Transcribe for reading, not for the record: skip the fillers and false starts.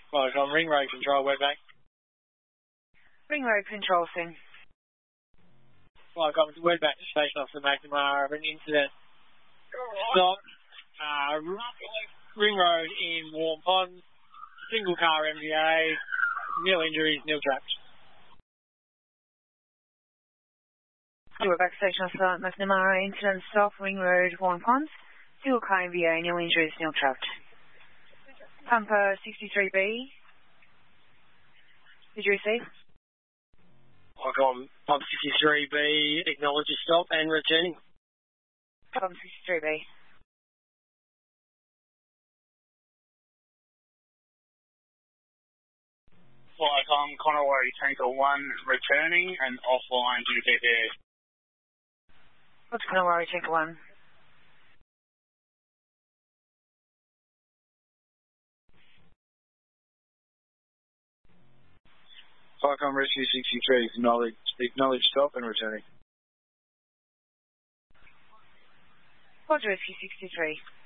Welcome, Ring Road Control, Webbank. Ring Road Control, Sing. Welcome to Webbank, Station Officer McNamara of an incident. Stop. Ring Road in Warm Ponds. Single car MVA. Nil injuries, nil trapped. Webbank Station Officer McNamara, incident stop, Ring Road, Warm Ponds. Single car MVA, nil injuries, nil trapped. Pumper 63B. Did you receive? Welcome, Pump 63B, acknowledge your stop and returning. Pump 63B. Welcome, Conawari Tanker 1 returning and offline due to air. What's Conawari Tanker 1? Welcome, Rescue 63, acknowledge stop and returning. Roger, Rescue 63.